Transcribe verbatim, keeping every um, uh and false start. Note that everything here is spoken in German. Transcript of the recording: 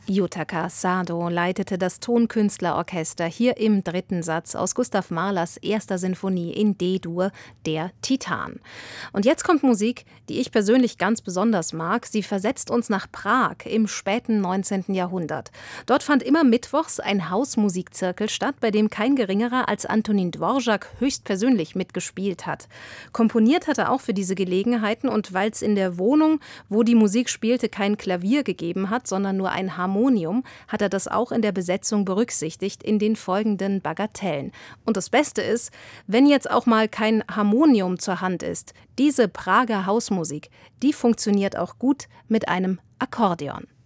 Yutaka Sado leitete das Tonkünstlerorchester hier im dritten Satz aus Gustav Mahlers erster Sinfonie in D-Dur, der Titan. Und jetzt kommt Musik, die ich persönlich ganz besonders mag. Sie versetzt uns nach Prag im späten neunzehnten Jahrhundert. Dort fand immer mittwochs ein Hausmusikzirkel statt, bei dem kein Geringerer als Antonin Dvorak höchstpersönlich mitgespielt hat. Komponiert hat er auch für diese Gelegenheiten, und weil es in der Wohnung, wo die Musik spielte, kein Klavier gegeben hat, sondern nur ein Harmonium, Harmonium, hat er das auch in der Besetzung berücksichtigt in den folgenden Bagatellen. Und das Beste ist, wenn jetzt auch mal kein Harmonium zur Hand ist, diese Prager Hausmusik, die funktioniert auch gut mit einem Akkordeon.